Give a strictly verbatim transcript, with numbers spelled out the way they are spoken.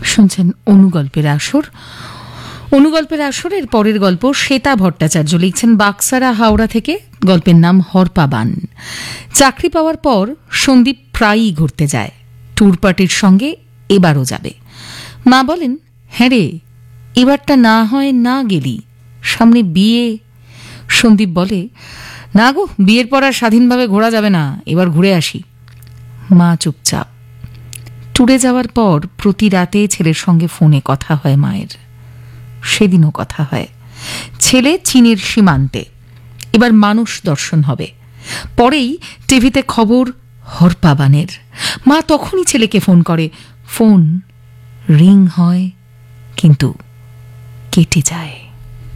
শুনছেন অনুগল্পের আসর। অনুগল্পের আসরের পরের গল্প শ্বেতা ভট্টাচার্য লিখছেন বাক্সারা হাওড়া থেকে। গল্পের নাম হরপাবান। চাকরি পাওয়ার পর সন্দীপ প্রায়ই ঘুরতে যায়, ট্যুর পার্টির সঙ্গে এবারও যাবে। মা বলেন, হ্যাঁ রে, এবারটা না হয় না গেলি, সামনে বিয়ে। সন্দীপ বলে, না গো, বিয়ের পর আর স্বাধীনভাবে ঘোরা যাবে না, এবার ঘুরে আসি। মা চুপচাপ। ট্যুরে যাওয়ার পর প্রতি রাতে ছেলের সঙ্গে ফোনে কথা হয় মায়ের। সেদিনও কথা হয়। ছেলে চীনের সীমান্তে, এবার মানুষ দর্শন হবে। পরেই টিভিতে খবর হরপাবানের। মা তখনই ছেলেকে ফোন করে। ফোন রিং হয়, কিন্তু কেটে যায়।